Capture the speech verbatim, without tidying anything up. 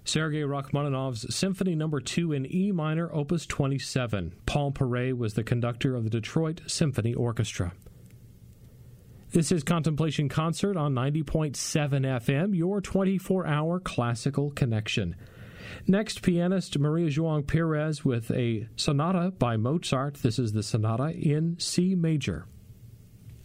Sergei Rachmaninoff's Symphony Number two in E minor, Opus twenty-seven. Paul Paray was the conductor of the Detroit Symphony Orchestra. This is Contemplation Concert on ninety point seven F M, your twenty-four hour classical connection. Next, pianist Maria João Pires with a sonata by Mozart. This is the Sonata in C major.